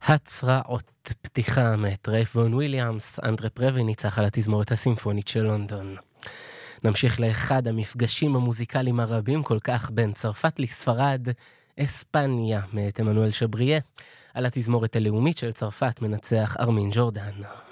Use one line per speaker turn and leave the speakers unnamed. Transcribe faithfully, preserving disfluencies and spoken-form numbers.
הצרעות פתיחה מאת רייף וון וויליאמס, אנדרה פרבי ניצח על התזמורת הסימפונית של לונדון. נמשיך לאחד המפגשים המוזיקליים הרבים כל כך בין צרפת לספרד, אספניה מאת עמנואל שבריה, על התזמורת הלאומית של צרפת מנצח ארמין ג'ורדן.